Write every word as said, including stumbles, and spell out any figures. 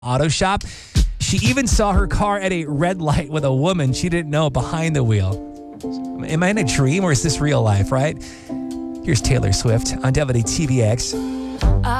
auto shop. She even saw her car at a red light with a woman she didn't know behind the wheel. Am I in a dream or is this real life, right? Here's Taylor Swift on W T V X.